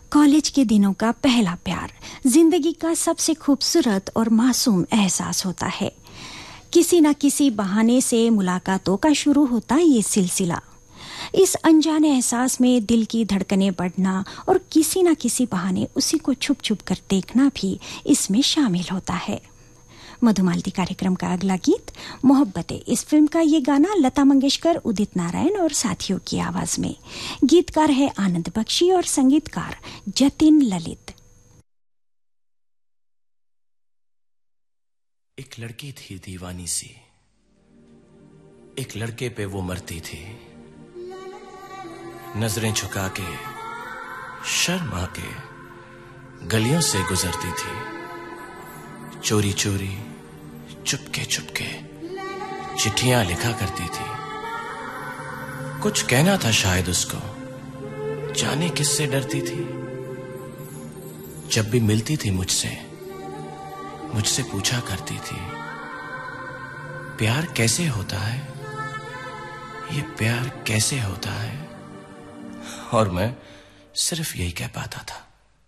College के दिनों का पहला प्यार जिंदगी का सबसे खूबसूरत और मासूम एहसास होता है। किसी न किसी बहाने से मुलाकातों का शुरू होता ये सिलसिला। इस अनजाने एहसास में दिल की धड़कनें बढ़ना और किसी न किसी बहाने उसी को छुप छुप कर देखना भी इसमें शामिल होता है। मधुमालती कार्यक्रम का अगला गीत मोहब्बतें। इस फिल्म का ये गाना लता मंगेशकर, उदित नारायण और साथियों की आवाज में। गीतकार है आनंद बख्शी और संगीतकार जतिन ललित। एक लड़की थी दीवानी सी, एक लड़के पे वो मरती थी। नजरें झुका के शर्मा के गलियों से गुजरती थी। चोरी चोरी चुपके चुपके चिट्ठियां लिखा करती थी। कुछ कहना था शायद उसको, जाने किससे डरती थी। जब भी मिलती थी मुझसे पूछा करती थी, प्यार कैसे होता है, ये प्यार कैसे होता है। और मैं सिर्फ यही कह पाता था,